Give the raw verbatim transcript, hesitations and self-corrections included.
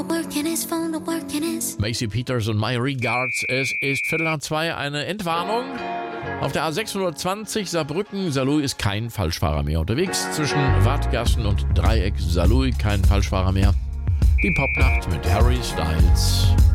Macy Peters und My Regards. Es ist Viertel nach zwei, eine Entwarnung. Auf der A sechshundertzwanzig Saarbrücken-Saarlouis ist kein Falschfahrer mehr unterwegs. Zwischen Wadgassen und Dreieck Saarlouis kein Falschfahrer mehr. Die Popnacht mit Harry Styles.